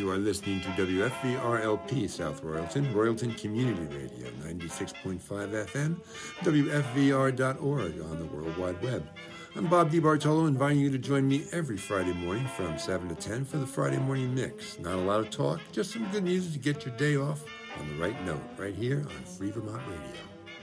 You are listening to WFVRLP South Royalton, Royalton Community Radio, 96.5 FM, WFVR.org on the World Wide Web. I'm Bob DiBartolo, inviting you to join me every Friday morning from 7 to 10 for the Friday Morning Mix. Not a lot of talk, just some good music to get your day off on the right note, right here on Free Vermont Radio.